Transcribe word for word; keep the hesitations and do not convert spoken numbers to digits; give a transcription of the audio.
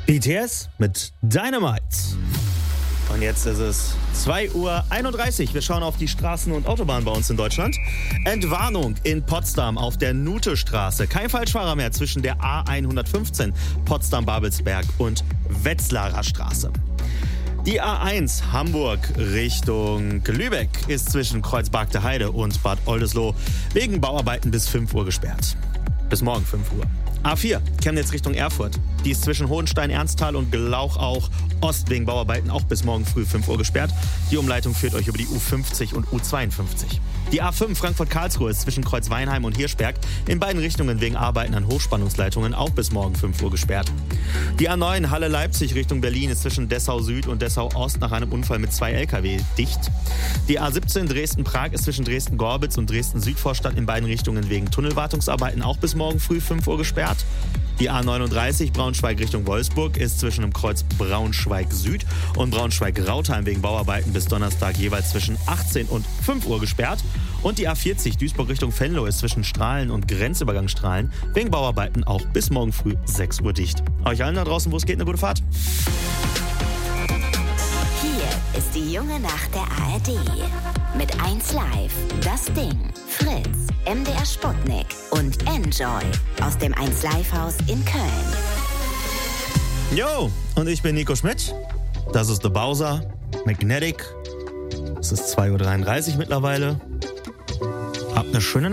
B T S mit Dynamite. Und jetzt ist es zwei Uhr einunddreißig. Wir schauen auf die Straßen und Autobahnen bei uns in Deutschland. Entwarnung in Potsdam auf der Nutestraße. Kein Falschfahrer mehr zwischen der A hundertfünfzehn Potsdam-Babelsberg und Wetzlarer Straße. Die A eins Hamburg Richtung Lübeck ist zwischen Kreuzberg der Heide und Bad Oldesloe wegen Bauarbeiten bis fünf Uhr gesperrt. Bis morgen fünf Uhr. A vier Chemnitz Richtung Erfurt. Die ist zwischen Hohenstein, Ernsthal und Glauchau Ost wegen Bauarbeiten auch bis morgen früh fünf Uhr gesperrt. Die Umleitung führt euch über die U fünfzig und U zweiundfünfzig. Die A fünf Frankfurt-Karlsruhe ist zwischen Kreuzweinheim und Hirschberg in beiden Richtungen wegen Arbeiten an Hochspannungsleitungen auch bis morgen fünf Uhr gesperrt. Die A neun Halle-Leipzig Richtung Berlin ist zwischen Dessau Süd und Dessau Ost nach einem Unfall mit zwei L K W dicht. Die A siebzehn Dresden-Prag ist zwischen Dresden-Gorbitz und Dresden-Südvorstadt in beiden Richtungen wegen Tunnelwartungsarbeiten auch bis morgen früh fünf Uhr gesperrt. Die A neununddreißig Braunschweig Richtung Wolfsburg ist zwischen dem Kreuz Braunschweig Süd und Braunschweig-Rautheim wegen Bauarbeiten bis Donnerstag jeweils zwischen achtzehn und fünf Uhr gesperrt. Und die A vierzig Duisburg Richtung Venlo ist zwischen Strahlen und Grenzübergang Strahlen wegen Bauarbeiten auch bis morgen früh sechs Uhr dicht. Euch allen da draußen, wo es geht, eine gute Fahrt. Hier ist die junge Nacht der A R D. Mit eins Live, Das Ding, Fritz, M D R Sputnik und Enjoy aus dem eins Live Haus in Köln. Yo, und ich bin Nico Schmidt. Das ist The Bowser, Magnetic. Es ist zwei Uhr dreiunddreißig mittlerweile. Habt eine schöne Nacht.